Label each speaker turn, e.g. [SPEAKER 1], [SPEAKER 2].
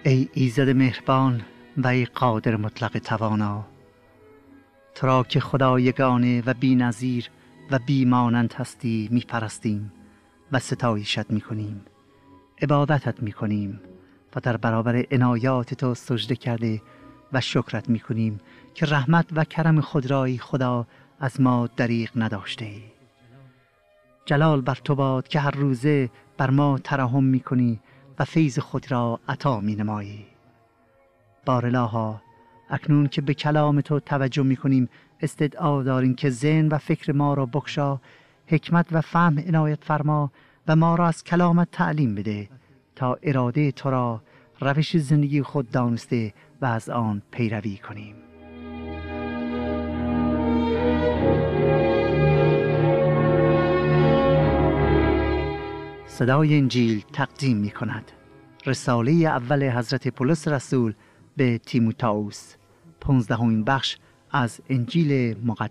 [SPEAKER 1] ای ایزد مهربان و ای قادر مطلق توانا، تو را که خدا یگانه و بی نظیر و بی مانند هستی می پرستیم و ستایشت می کنیم، عبادتت می کنیم و در برابر عنایات تو سجده کرده و شکرت می کنیم که رحمت و کرم خود رای خدا از ما دریغ نداشته. جلال بر تو باد که هر روزه بر ما ترحم می کنی و فیض خود را عطا می نمایی. بارالها، اکنون که به کلام تو توجه می کنیم استدعا داریم که ذهن و فکر ما را بخشا، حکمت و فهم عنایت فرما و ما را از کلامت تعلیم بده تا اراده تو را روش زندگی خود دانسته و از آن پیروی کنیم. صدای انجیل تقدیم می کند رساله اول حضرت پولس رسول به تیموتائوس، 15مین بخش از انجیل مقدس.